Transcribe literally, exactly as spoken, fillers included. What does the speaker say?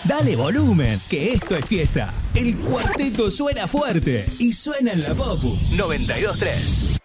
Dale volumen, que esto es fiesta. El cuarteto suena fuerte y suena en la Popu noventa y dos tres.